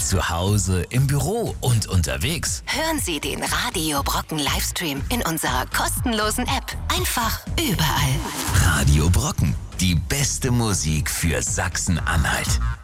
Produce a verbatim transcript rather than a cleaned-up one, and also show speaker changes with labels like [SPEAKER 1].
[SPEAKER 1] zu Hause, im Büro und unterwegs.
[SPEAKER 2] Hören Sie den Radio Brocken Livestream in unserer kostenlosen App. Einfach überall.
[SPEAKER 1] Radio Brocken, die beste Musik für Sachsen-Anhalt.